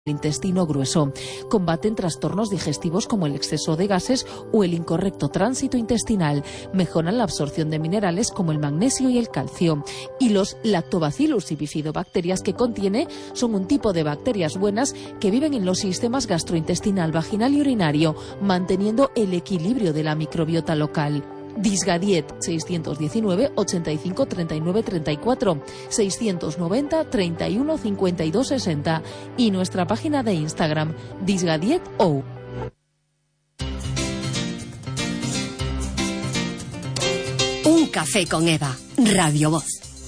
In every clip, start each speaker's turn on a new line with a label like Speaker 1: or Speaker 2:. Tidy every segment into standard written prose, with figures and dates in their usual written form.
Speaker 1: el intestino grueso. Combaten trastornos digestivos como el exceso de gases o el incorrecto tránsito intestinal. Mejoran la absorción de minerales como el magnesio y el calcio. Y los lactobacillus y bifidobacterias que contiene son un tipo de bacterias buenas que viven en los sistemas gastrointestinal, vaginal y urinario, manteniendo el equilibrio de la microbiota local. Disgadiet 619 85 39 34 690 31 52 60 y nuestra página de Instagram disgadiet.o.
Speaker 2: Un café con Eva, Radio Voz.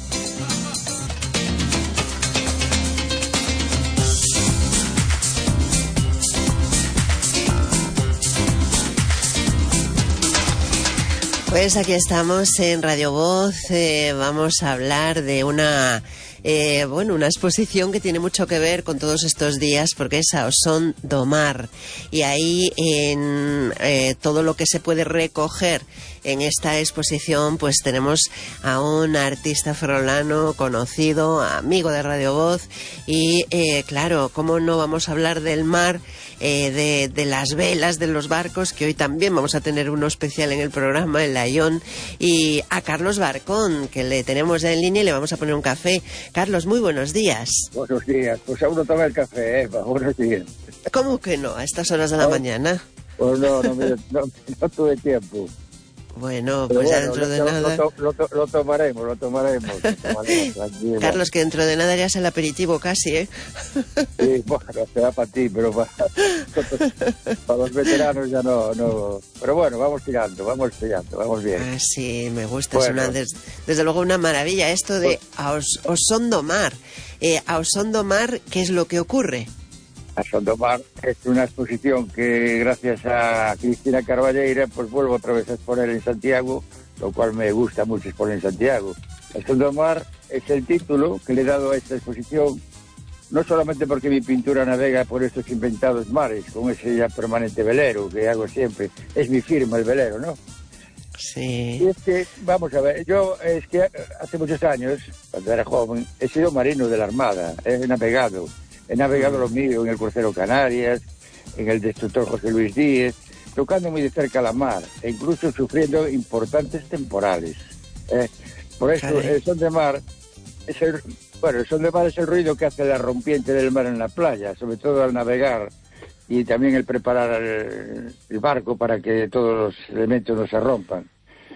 Speaker 3: Pues aquí estamos en Radio Voz, vamos a hablar de una exposición que tiene mucho que ver con todos estos días porque es Ausón do Mar, y ahí en todo lo que se puede recoger en esta exposición pues tenemos a un artista ferrolano conocido, amigo de Radio Voz y claro, cómo no vamos a hablar del mar, de las velas, de los barcos, que hoy también vamos a tener uno especial en el programa, el Layón, y a Carlos Barcón, que le tenemos ya en línea y le vamos a poner un café. Carlos, muy buenos días.
Speaker 4: Buenos días, pues aún no tomé el café, Eva, buenos días.
Speaker 3: ¿Cómo que no? A estas horas de la mañana.
Speaker 4: Pues no tuve tiempo.
Speaker 3: Bueno, pues ya dentro de nada...
Speaker 4: Lo tomaremos.
Speaker 3: Carlos, que dentro de nada ya es el aperitivo casi, ¿eh?
Speaker 4: Sí, bueno, será para ti, pero para los veteranos ya no... Pero bueno, vamos tirando, vamos bien.
Speaker 3: Ah, sí, me gusta,
Speaker 4: bueno.
Speaker 3: Desde luego una maravilla esto de Ausón do Mar. Ausón do Mar, ¿qué es lo que ocurre?
Speaker 4: Ausón do Mar es una exposición que gracias a Cristina Carballeira pues vuelvo otra vez a exponer en Santiago, lo cual me gusta mucho exponer en Santiago. Ausón do Mar es el título que le he dado a esta exposición, no solamente porque mi pintura navega por estos inventados mares, con ese ya permanente velero que hago siempre, es mi firma el velero, ¿no?
Speaker 3: Sí.
Speaker 4: Y es que, vamos a ver, yo es que hace muchos años, cuando era joven, he sido marino de la Armada, he navegado lo mío en el crucero Canarias, en el destructor José Luis Díez, tocando muy de cerca la mar e incluso sufriendo importantes temporales. Por eso el son de mar es el son de mar es el ruido que hace la rompiente del mar en la playa, sobre todo al navegar y también el preparar el barco para que todos los elementos no se rompan.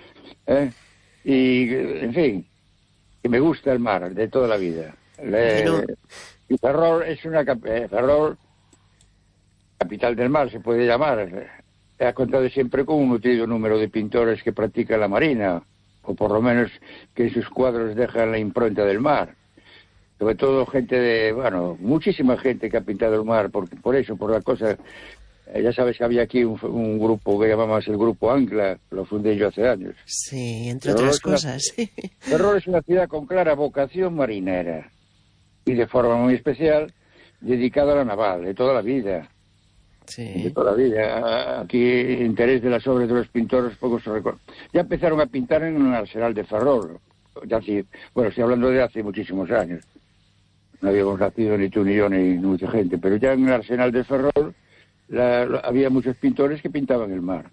Speaker 4: Y, en fin, que me gusta el mar de toda la vida. Y Ferrol es Ferrol, capital del mar, se puede llamar. Ha contado siempre con un nutrido número de pintores que practican la marina, o por lo menos que en sus cuadros dejan la impronta del mar. Sobre todo muchísima gente que ha pintado el mar, por la cosa. Ya sabes que había aquí un grupo que llamamos el Grupo Ancla, lo fundé yo hace años.
Speaker 3: Sí, entre otras cosas.
Speaker 4: Ferrol es una ciudad con clara vocación marinera. Y de forma muy especial dedicado a la naval, de toda la vida.
Speaker 3: Sí.
Speaker 4: De toda la vida. Aquí, interés de las obras de los pintores, pocos se recuerdan. Ya empezaron a pintar en un arsenal de Ferrol. Estoy hablando de hace muchísimos años. No habíamos nacido ni tú ni yo ni mucha gente, pero ya en el arsenal de Ferrol había muchos pintores que pintaban el mar.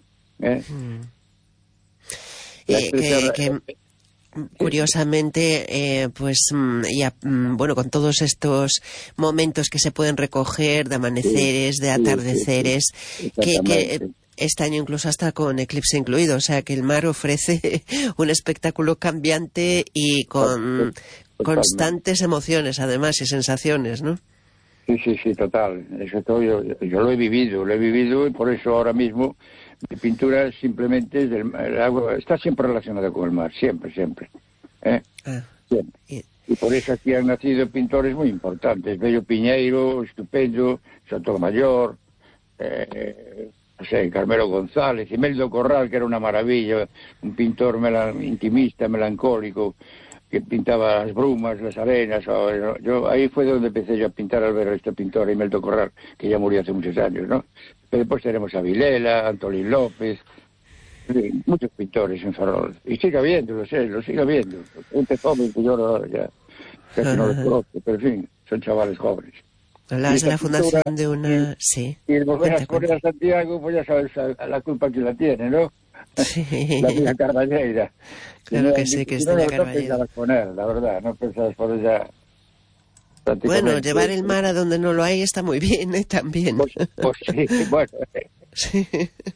Speaker 3: Curiosamente, con todos estos momentos que se pueden recoger de amaneceres, de atardeceres, que este año incluso hasta con eclipse incluido, o sea que el mar ofrece un espectáculo cambiante y con constantes emociones además y sensaciones, ¿no?
Speaker 4: Sí, total. Eso todo yo lo he vivido y por eso ahora mismo mi pintura simplemente es el agua, está siempre relacionada con el mar, siempre. Siempre. Y por eso aquí han nacido pintores muy importantes, Bello Piñeiro, estupendo, Sotomayor, Carmelo González, Imeldo Corral, que era una maravilla, un pintor intimista, melancólico, que pintaba las brumas, las arenas. Ahí fue donde empecé yo a pintar al ver a este pintor, Imeldo Corral, que ya murió hace muchos años, ¿no? Pero después tenemos a Vilela, Antolín López, muchos pintores en Ferrol. Y sigue habiendo, lo sigue habiendo. Gente joven que yo ya casi no los conozco, pero en fin, son chavales jóvenes.
Speaker 3: Hablabas de la fundación de una... Sí.
Speaker 4: Y el volver a exponer a Santiago, pues ya sabes la culpa que la tiene, ¿no?
Speaker 3: Sí.
Speaker 4: La Villa Carballeira.
Speaker 3: Claro que sí, que está en la Carballeira.
Speaker 4: No pensabas poner, la verdad, no pensabas poner ya...
Speaker 3: Bueno, llevar el mar a donde no lo hay está muy bien, también.
Speaker 4: Pues sí, bueno.
Speaker 3: Sí.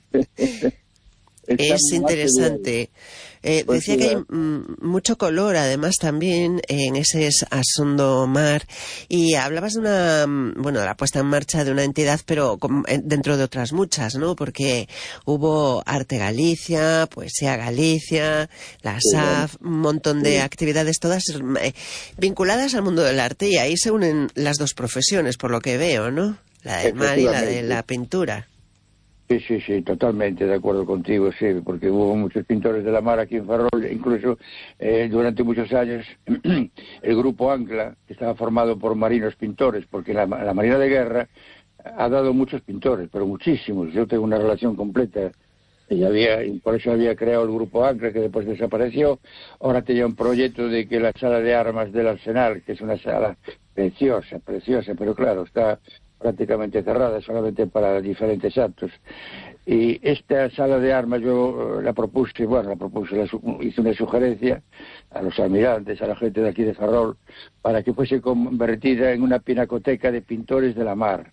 Speaker 3: Es interesante.
Speaker 4: Pues
Speaker 3: decía que hay mucho color, además, también en ese Asondo Mar. Y hablabas de de la puesta en marcha de una entidad, pero dentro de otras muchas, ¿no? Porque hubo Arte Galicia, Poesía Galicia, la SAF, un montón de actividades, todas vinculadas al mundo del arte. Y ahí se unen las dos profesiones, por lo que veo, ¿no? La del mar y la de la pintura.
Speaker 4: Sí, totalmente de acuerdo contigo, sí, porque hubo muchos pintores de la mar aquí en Ferrol, incluso durante muchos años el grupo Ancla, que estaba formado por marinos pintores, porque la Marina de Guerra ha dado muchos pintores, pero muchísimos. Yo tengo una relación completa, y por eso había creado el grupo Ancla, que después desapareció. Ahora tenía un proyecto de que la sala de armas del Arsenal, que es una sala preciosa, pero claro, está prácticamente cerrada, solamente para diferentes actos. Y esta sala de armas yo la propuse, hice una sugerencia a los almirantes, a la gente de aquí de Ferrol, para que fuese convertida en una pinacoteca de pintores de la mar.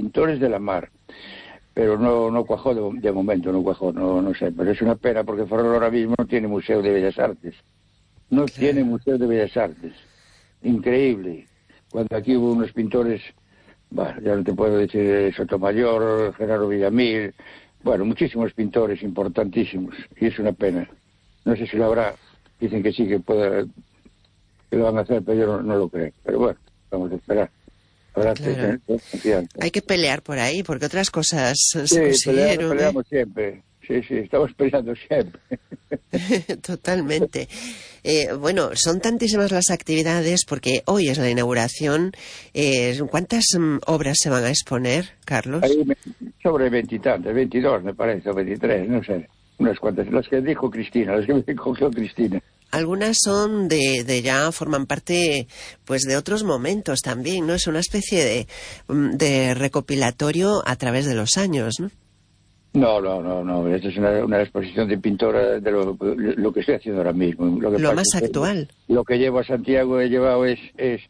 Speaker 4: Pero no cuajó de momento, no sé, pero es una pena porque Ferrol ahora mismo no tiene Museo de Bellas Artes. Tiene Museo de Bellas Artes. Increíble. Cuando aquí hubo unos pintores... Bueno, ya no te puedo decir Sotomayor, Gerardo Villamil, bueno, muchísimos pintores importantísimos, y es una pena. No sé si lo habrá, dicen que sí, que lo van a hacer, pero yo no lo creo. Pero bueno, vamos a esperar.
Speaker 3: Claro. Hay que pelear por ahí, porque otras cosas
Speaker 4: se consiguieron. Peleamos siempre. Sí, estamos peleando siempre.
Speaker 3: Totalmente. Bueno, son tantísimas las actividades, porque hoy es la inauguración. ¿Cuántas obras se van a exponer, Carlos?
Speaker 4: Hay sobre 20 y tantas, 22 me parece, o 23, no sé. Unas cuantas, las que dijo Cristina, las que me cogió Cristina.
Speaker 3: Algunas son ya forman parte pues de otros momentos también, ¿no? Es una especie de recopilatorio a través de los años, ¿no?
Speaker 4: No. Esta es una exposición de pintora de lo que estoy haciendo ahora mismo.
Speaker 3: Lo más actual.
Speaker 4: Lo que llevo a Santiago he llevado es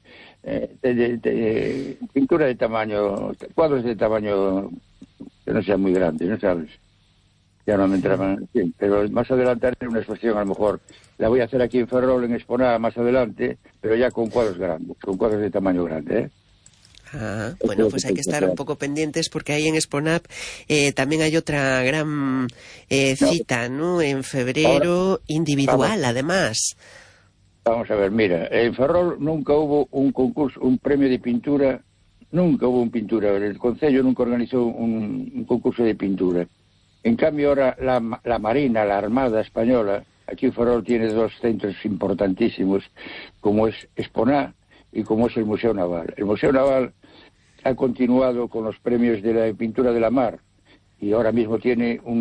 Speaker 4: pintura de tamaño, cuadros de tamaño que no sean muy grandes, ¿no sabes? Ya no me entraban, sí, pero más adelante haré una exposición, a lo mejor la voy a hacer aquí en Ferrol, en Exponá, más adelante, pero ya con cuadros grandes, con cuadros de tamaño grande, ¿eh?
Speaker 3: Bueno, pues hay que estar un poco pendientes porque ahí en Exponap también hay otra gran cita, ¿no? En febrero, ahora, individual, además.
Speaker 4: Vamos a ver, mira, en Ferrol nunca hubo un concurso, un premio de pintura, nunca hubo un pintura. El Concello nunca organizó un concurso de pintura. En cambio ahora la Marina, la Armada Española, aquí en Ferrol tiene dos centros importantísimos, como es Exponá y como es el Museo Naval. El Museo Naval ha continuado con los premios de la pintura de la mar y ahora mismo tiene un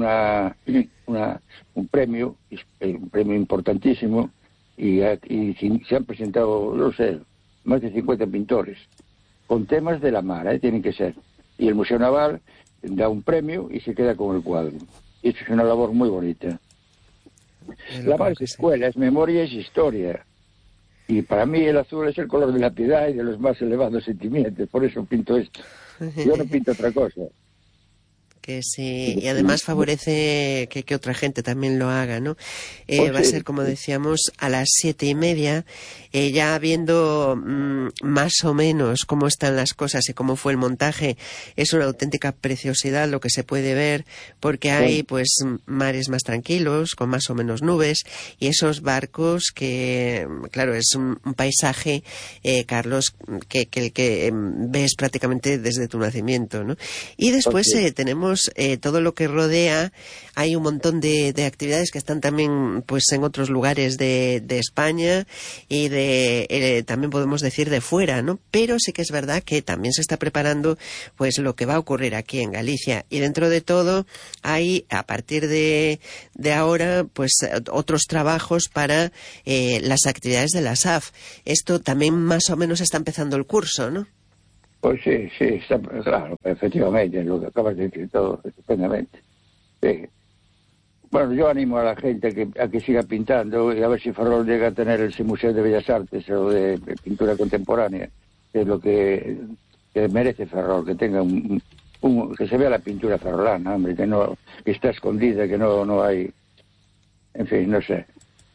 Speaker 4: premio importantísimo y se han presentado, no sé, más de 50 pintores con temas de la mar, tienen que ser. Y el Museo Naval da un premio y se queda con el cuadro. Y eso es una labor muy bonita. La mar es escuela, es memoria, es historia. Y para mí el azul es el color de la piedad y de los más elevados sentimientos. Por eso pinto esto. Yo no pinto otra cosa.
Speaker 3: Que sí, y además favorece que otra gente también lo haga, ¿no? Va a ser, como decíamos, a las 7:30, ya viendo más o menos cómo están las cosas y cómo fue el montaje. Es una auténtica preciosidad lo que se puede ver, porque hay pues mares más tranquilos, con más o menos nubes, y esos barcos que, claro, es un paisaje, Carlos, que ves prácticamente desde tu nacimiento, ¿no? Y después tenemos todo lo que rodea. Hay un montón de actividades que están también pues en otros lugares de España y también podemos decir de fuera, ¿no? Pero sí que es verdad que también se está preparando pues lo que va a ocurrir aquí en Galicia, y dentro de todo hay a partir de ahora pues otros trabajos para las actividades de la SAF. Esto también más o menos está empezando el curso, ¿no?
Speaker 4: Pues sí, está claro, efectivamente, lo que acabas de decir todo, estupendamente. Sí. Bueno, yo animo a la gente a que siga pintando y a ver si Ferrol llega a tener ese Museo de Bellas Artes o de pintura contemporánea, que es lo que merece Ferrol, que tenga que se vea la pintura ferrolana, hombre, que está escondida, que no hay, en fin, no sé.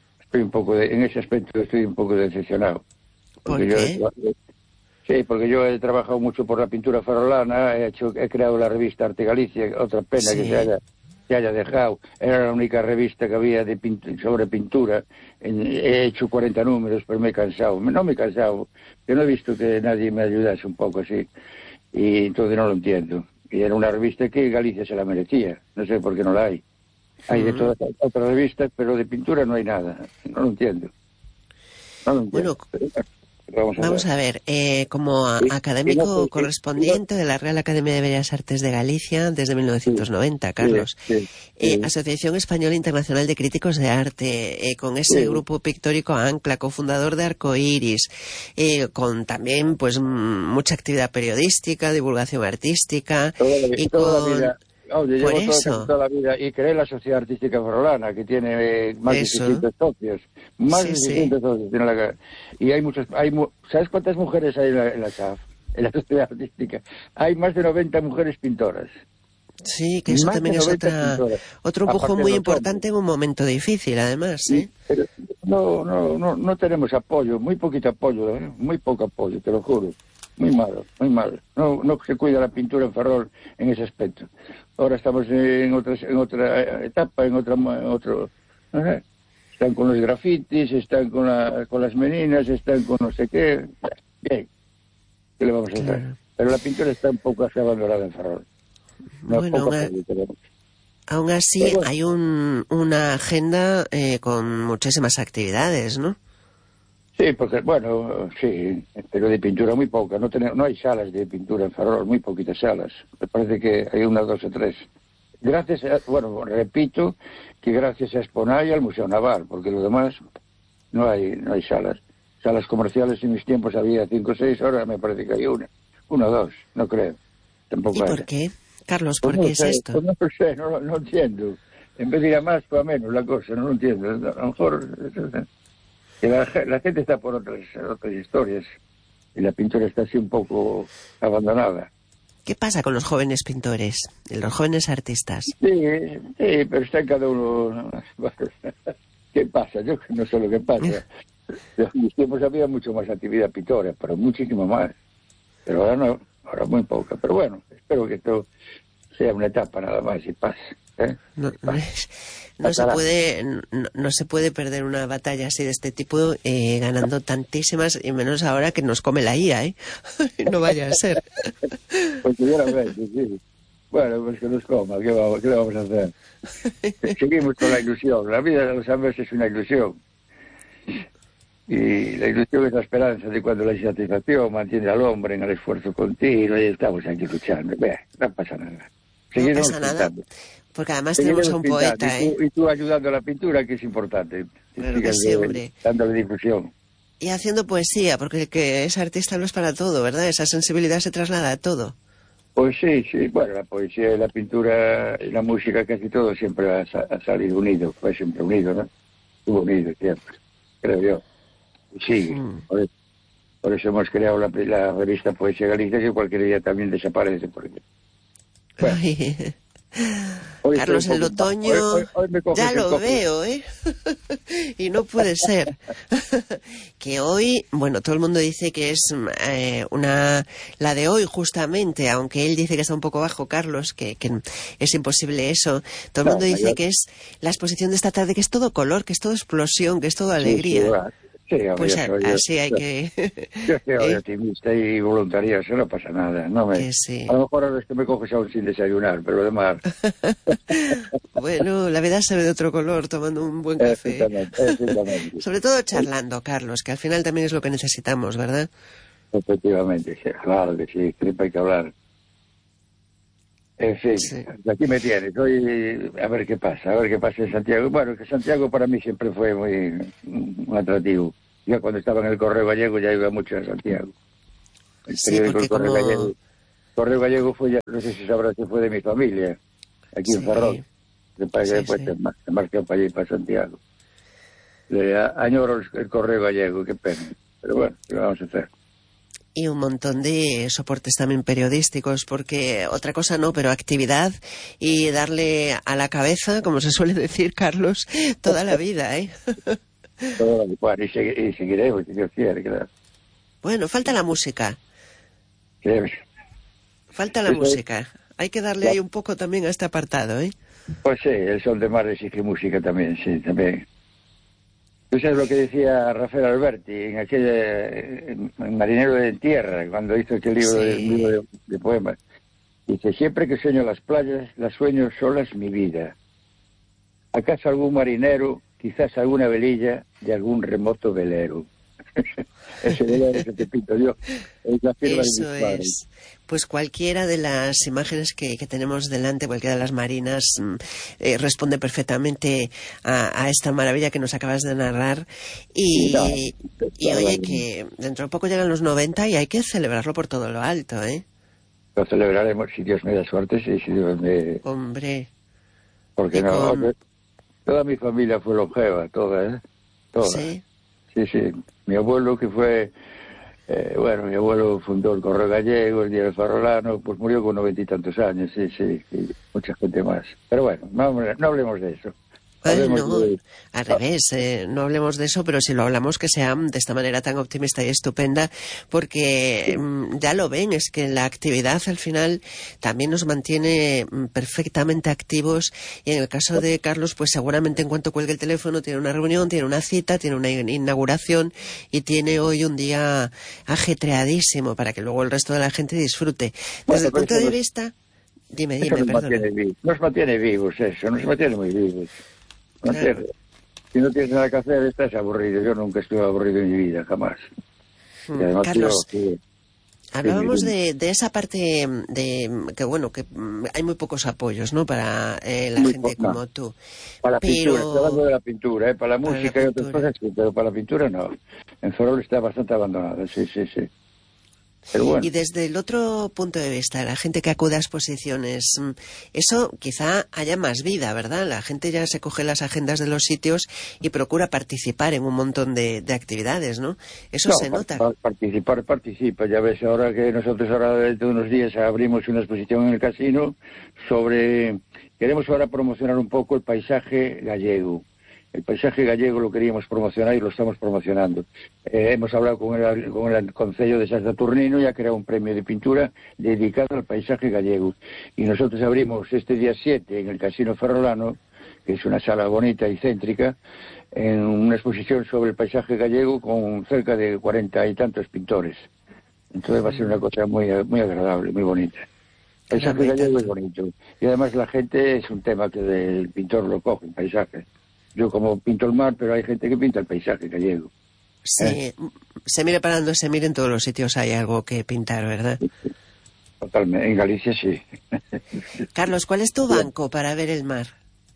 Speaker 4: En ese aspecto estoy un poco decepcionado.
Speaker 3: ¿Por qué?
Speaker 4: Sí, porque yo he trabajado mucho por la pintura ferrolana, he creado la revista Arte Galicia, otra pena
Speaker 3: Sí.
Speaker 4: que se haya dejado. Era la única revista que había sobre pintura. He hecho 40 números, pero me he cansado. No me he cansado, que no he visto que nadie me ayudase un poco así. Y entonces no lo entiendo. Y era una revista que Galicia se la merecía. No sé por qué no la hay. Hay de todas otras revistas, pero de pintura no hay nada. No lo entiendo. No lo entiendo.
Speaker 3: Bueno, vamos a ver, como académico correspondiente de la Real Academia de Bellas Artes de Galicia desde 1990, Carlos. Asociación Española Internacional de Críticos de Arte, con ese grupo pictórico Ancla, cofundador de Arcoiris, con también pues mucha actividad periodística, divulgación artística y con...
Speaker 4: Oye, llevo toda la vida y creé la Sociedad Artística Ferrolana, que tiene más de 600 socios. Más de 600 socios tiene y hay muchos... ¿Sabes cuántas mujeres hay en la SAF? En la Sociedad Artística. Hay más de 90 mujeres pintoras.
Speaker 3: Sí, que eso más también es otro empujón muy importante en un momento difícil, además.
Speaker 4: Sí, pero no tenemos apoyo, muy poquito apoyo, muy poco apoyo, te lo juro. Muy malo, muy malo. No se cuida la pintura en Ferrol en ese aspecto. Ahora estamos en otra etapa, en otro, no sé. Están con los grafitis, están con las meninas, están con no sé qué. Bien, ¿qué le vamos a hacer? Pero la pintura está un poco así abandonada en Ferrol.
Speaker 3: Bueno, aún así hay una agenda con muchísimas actividades, ¿no?
Speaker 4: Sí, porque, bueno, sí, pero de pintura muy poca. No hay salas de pintura en Ferrol, muy poquitas salas. Me parece que hay 1, 2 o 3. Repito que gracias a Exponay y al Museo Naval, porque lo demás no hay salas. Salas comerciales en mis tiempos había 5 o 6, ahora me parece que hay 1 o 2, no creo. Tampoco
Speaker 3: ¿Y por qué? Carlos, ¿por qué es esto?
Speaker 4: Pues no sé, no entiendo. En vez de ir a más, fue a menos la cosa, no lo entiendo. A lo mejor... que la gente está por otras historias y la pintura está así un poco abandonada.
Speaker 3: ¿Qué pasa con los jóvenes pintores, los jóvenes artistas?
Speaker 4: Sí, pero está en cada uno. ¿Qué pasa? Yo no sé lo que pasa. En mis tiempos había mucho más actividad pintora, pero muchísimo más. Pero ahora no, ahora muy poca. Pero bueno, espero que esto sea una etapa nada más y pase.
Speaker 3: No se puede perder una batalla así de este tipo ganando tantísimas, y menos ahora que nos come la IA, ¿eh? No vaya a ser.
Speaker 4: Pues seguramente, sí. Bueno, pues que nos coma, ¿qué le vamos a hacer? Seguimos con la ilusión. La vida de los hombres es una ilusión. Y la ilusión es la esperanza de cuando la insatisfacción mantiene al hombre en el esfuerzo continuo y estamos aquí luchando. No pasa nada.
Speaker 3: Seguimos no pasa nada. Porque además tenemos a un poeta, ¿eh?
Speaker 4: Y tú ayudando a la pintura, que es importante.
Speaker 3: Claro que sí, hombre.
Speaker 4: Dándole difusión.
Speaker 3: Y haciendo poesía, porque el que es artista lo es para todo, ¿verdad? Esa sensibilidad se traslada a todo.
Speaker 4: Pues sí. Bueno, la poesía, la pintura y la música, casi todo siempre ha salido unido. Fue siempre unido, ¿no? Estuvo unido siempre, creo yo. Y sigue. Por eso hemos creado la revista Poesía Galicia, que cualquier día también desaparece. Porque... Bueno.
Speaker 3: Carlos, el otoño hoy ya lo veo, ¿eh? Y no puede ser. Que hoy, bueno, todo el mundo dice que es la de hoy justamente, aunque él dice que está un poco bajo, Carlos, que es imposible eso. Todo el mundo dice que es la exposición de esta tarde, que es todo color, que es todo explosión, que es todo alegría.
Speaker 4: Sí,
Speaker 3: pues así hay que...
Speaker 4: Yo soy optimista y voluntarioso, no pasa nada.
Speaker 3: Sí.
Speaker 4: A lo mejor ahora es que me coges aún sin desayunar, pero lo demás...
Speaker 3: Bueno, la vida se ve de otro color tomando un buen café.
Speaker 4: Exactamente.
Speaker 3: Sobre todo charlando, Carlos, que al final también es lo que necesitamos, ¿verdad?
Speaker 4: Efectivamente, sí, claro que sí, siempre hay que hablar. En fin, sí. Aquí me tienes. Hoy a ver qué pasa en Santiago. Bueno, que Santiago para mí siempre fue muy atractivo. Ya cuando estaba en el Correo Gallego ya iba mucho a Santiago. El
Speaker 3: Sí,
Speaker 4: periódico
Speaker 3: porque
Speaker 4: El Correo
Speaker 3: como...
Speaker 4: Gallego. Correo Gallego fue, ya, no sé si sabrás que fue de mi familia, aquí
Speaker 3: Sí,
Speaker 4: en Ferrol. Después
Speaker 3: sí,
Speaker 4: después
Speaker 3: sí.
Speaker 4: se marchó para allí, para Santiago. Añoro el Correo Gallego, qué pena. Pero bueno, ¿qué vamos a hacer?
Speaker 3: Y un montón de soportes también periodísticos, porque otra cosa no, pero actividad y darle a la cabeza, como se suele decir, Carlos, toda la vida, ¿eh?
Speaker 4: Bueno, y seguiremos, si Dios quiere, claro.
Speaker 3: Bueno, falta la música,
Speaker 4: Créeme.
Speaker 3: falta la
Speaker 4: Eso,
Speaker 3: música. Hay que darle
Speaker 4: la-
Speaker 3: ahí un poco también a este apartado, ¿eh?
Speaker 4: pues sí, el Sol de Mar exige música también, sí, también. ¿Tú sabes lo que decía Rafael Alberti en aquel en Marinero de Tierra, cuando hizo aquel libro, un libro
Speaker 3: Sí.
Speaker 4: de poemas? Dice, siempre que sueño las playas, las sueño solas mi vida. ¿Acaso algún marinero, quizás alguna velilla de algún remoto velero? Ese velero que te pinto yo, es la firma de mis
Speaker 3: Eso
Speaker 4: padres.
Speaker 3: es. Pues cualquiera de las imágenes que tenemos delante, cualquiera de las marinas, responde perfectamente a esta maravilla que nos acabas de narrar.
Speaker 4: Y no,
Speaker 3: Y oye, que dentro de poco llegan los 90 y hay que celebrarlo por todo lo alto, ¿eh?
Speaker 4: lo celebraremos si Dios me da suerte, sí, si Dios me...
Speaker 3: Hombre,
Speaker 4: Porque
Speaker 3: y
Speaker 4: no,
Speaker 3: con...
Speaker 4: toda mi familia fue longeva, toda, ¿eh? Toda.
Speaker 3: Sí,
Speaker 4: Sí, sí. Mi abuelo que fue, bueno, mi abuelo fundó el Correo Gallego, el Diario Ferrolano, pues murió con 90 y tantos años, sí, sí, y mucha gente más. Pero bueno, no hablemos de eso. Hablemos
Speaker 3: no,
Speaker 4: de...
Speaker 3: al revés, no hablemos de eso, pero si lo hablamos que sea de esta manera tan optimista y estupenda, porque ya lo ven, es que la actividad al final también nos mantiene perfectamente activos, y en el caso de Carlos, pues seguramente en cuanto cuelgue el teléfono tiene una reunión, tiene una cita, tiene una inauguración y tiene hoy un día ajetreadísimo para que luego el resto de la gente disfrute. Desde
Speaker 4: Bueno,
Speaker 3: el
Speaker 4: pero
Speaker 3: punto
Speaker 4: eso
Speaker 3: de vista... Dime,
Speaker 4: eso nos
Speaker 3: perdona.
Speaker 4: mantiene vivos. Nos mantiene vivos eso, nos mantiene muy vivos. ¿No
Speaker 3: Claro.
Speaker 4: entiendes? Si no tienes nada que hacer, estás aburrido. Yo nunca estuve aburrido en mi vida, jamás. Y además
Speaker 3: Carlos,
Speaker 4: yo...
Speaker 3: hablábamos
Speaker 4: sí,
Speaker 3: de esa parte de que bueno, que hay muy pocos apoyos, ¿no? Para la
Speaker 4: muy
Speaker 3: gente
Speaker 4: no.
Speaker 3: como tú.
Speaker 4: Para la pintura, estoy hablando
Speaker 3: Pero
Speaker 4: de la pintura, ¿eh? Para la
Speaker 3: para la
Speaker 4: música y otras
Speaker 3: pintura.
Speaker 4: cosas, sí, pero para la pintura no. En Ferrol está bastante abandonado, sí, sí, sí. Pero bueno,
Speaker 3: Y desde el otro punto de vista, la gente que acude a exposiciones, eso quizá haya más vida, ¿verdad? La gente ya se coge las agendas de los sitios y procura participar en un montón de actividades, ¿no? Eso
Speaker 4: no,
Speaker 3: se nota.
Speaker 4: participa. Ya ves ahora que nosotros ahora dentro de unos días abrimos una exposición en el casino sobre... Queremos ahora promocionar un poco el paisaje gallego. El paisaje gallego lo queríamos promocionar y lo estamos promocionando. Hemos hablado con el Concello de San Saturnino y ha creado un premio de pintura dedicado al paisaje gallego. Y nosotros abrimos este día 7 en el Casino Ferrolano, que es una sala bonita y céntrica, en una exposición sobre el paisaje gallego con cerca de 40 y tantos pintores. Entonces va a ser una cosa muy, muy agradable, muy bonita. El paisaje gallego es bonito. Y además la gente es un tema que el pintor lo coge, el paisaje. Yo como pinto el mar, pero hay gente que pinta el paisaje gallego.
Speaker 3: Sí, se mire para donde se mire, en todos los sitios hay algo que pintar, ¿verdad?
Speaker 4: Totalmente. En Galicia sí.
Speaker 3: Carlos, ¿cuál es tu banco para ver el mar?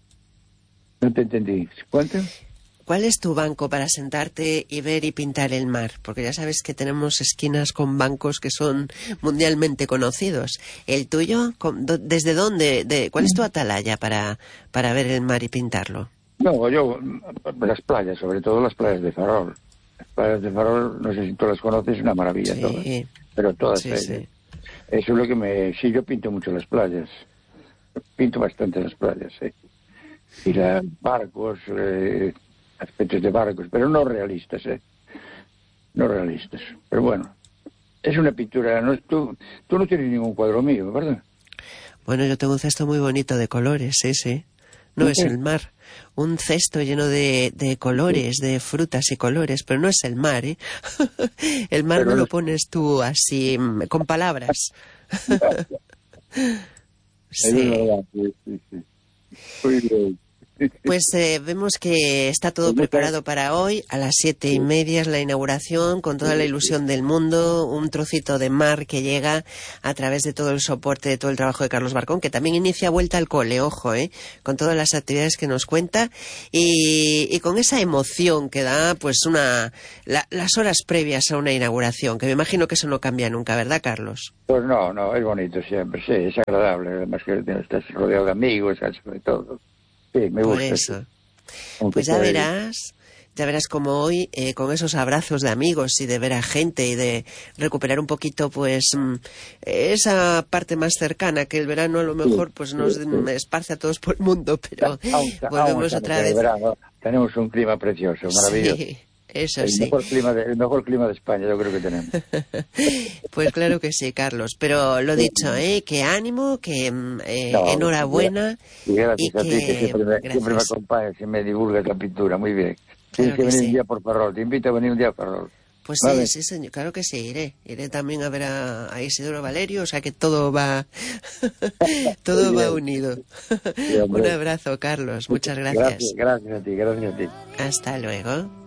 Speaker 4: No te entendí. ¿Cuánto?
Speaker 3: ¿Cuál es tu banco para sentarte y ver y pintar el mar? Porque ya sabes que tenemos esquinas con bancos que son mundialmente conocidos. ¿El tuyo? ¿Desde dónde? ¿Cuál es tu atalaya para ver el mar y pintarlo?
Speaker 4: No, yo, las playas, sobre todo las playas de Ferrol. Las playas de Ferrol, no sé si tú las conoces, una maravilla
Speaker 3: Sí.
Speaker 4: todas. Pero todas
Speaker 3: Sí,
Speaker 4: ellas.
Speaker 3: sí.
Speaker 4: Eso es lo que me... Sí, yo pinto mucho las playas. Pinto bastante las playas, sí. Y barcos, aspectos de barcos, pero no realistas, no realistas. Pero bueno, es una pintura. No, tú no tienes ningún cuadro mío, ¿verdad?
Speaker 3: Bueno, yo tengo un cesto muy bonito de colores, sí, sí. No es el mar. Un cesto lleno de colores, de frutas y colores, pero no es el mar, ¿eh? El mar
Speaker 4: Pero
Speaker 3: me
Speaker 4: no
Speaker 3: lo
Speaker 4: es-
Speaker 3: pones tú así, con palabras.
Speaker 4: Es
Speaker 3: Sí.
Speaker 4: verdad, sí, sí, sí. Muy bien.
Speaker 3: Pues vemos que está todo preparado para hoy. A las 7:30 es la inauguración, con toda la ilusión del mundo. Un trocito de mar que llega a través de todo el soporte, de todo el trabajo de Carlos Barcón, que también inicia vuelta al cole, ojo, con todas las actividades que nos cuenta y con esa emoción que da pues las horas previas a una inauguración, que me imagino que eso no cambia nunca, ¿verdad, Carlos?
Speaker 4: Pues no, es bonito siempre, sí, es agradable. Además que estás rodeado de amigos, sobre todo. Sí, me gusta.
Speaker 3: Por eso. Pues ya verás como hoy, con esos abrazos de amigos y de ver a gente y de recuperar un poquito, pues, esa parte más cercana, que el verano a lo mejor pues nos esparce a todos por el mundo, pero volvemos otra vez.
Speaker 4: Verano, tenemos un clima precioso, maravilloso.
Speaker 3: Sí, eso
Speaker 4: el
Speaker 3: sí.
Speaker 4: El mejor clima de España, yo creo que tenemos.
Speaker 3: Pues claro que sí, Carlos. Pero lo dicho, que ánimo, que enhorabuena.
Speaker 4: Y gracias a ti, que siempre me
Speaker 3: gracias.
Speaker 4: acompañas y me divulgas la pintura. Muy bien.
Speaker 3: Claro
Speaker 4: Tienes que venir
Speaker 3: sí.
Speaker 4: un día por Ferrol. Te invito a venir un día a Ferrol.
Speaker 3: Pues
Speaker 4: ¿Vale?
Speaker 3: sí, señor. Claro que sí, iré. Iré también a ver a Isidoro Valerio, o sea que todo va todo va unido.
Speaker 4: Sí,
Speaker 3: Un abrazo, Carlos. Muchas gracias.
Speaker 4: Gracias a ti.
Speaker 3: Hasta luego.